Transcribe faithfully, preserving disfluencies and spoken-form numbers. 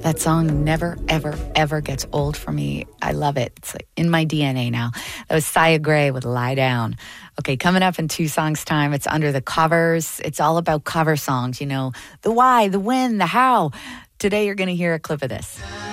That song never, ever, ever gets old for me. I love it. It's like in my D N A now. That was Sia Gray with Lie Down. Okay, coming up in two songs' time, it's Under the Covers. It's all about cover songs, you know, the why, the when, the how. Today you're going to hear a clip of this.